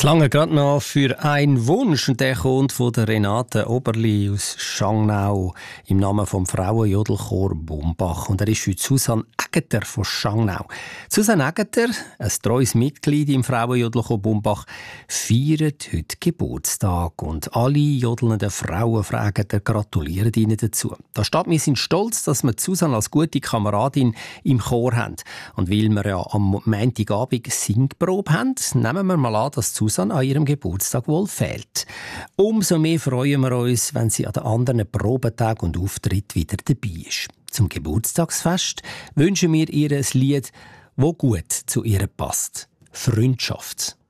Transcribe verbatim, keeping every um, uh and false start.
Es lange gerade noch für einen Wunsch und der kommt von der Renate Oberli aus Schangnau im Namen vom Frauenjodelchor Bumbach. Und er ist heute Susanne Aegerter von Schangnau. Susanne Aegerter, ein treues Mitglied im Frauenjodelchor Bumbach, feiert heute Geburtstag. Und alle jodelnden Frauen, Frau Aegerter, gratulieren Ihnen dazu. Da steht, wir sind stolz, dass wir Susanne als gute Kameradin im Chor haben. Und weil wir ja am Montagabend Singprobe haben, nehmen wir mal an, dass Susanne an ihrem Geburtstag wohl fehlt. Umso mehr freuen wir uns, wenn sie an den anderen Probetagen und Auftritten wieder dabei ist. Zum Geburtstagsfest wünschen wir ihr ein Lied, das gut zu ihr passt. Freundschaft.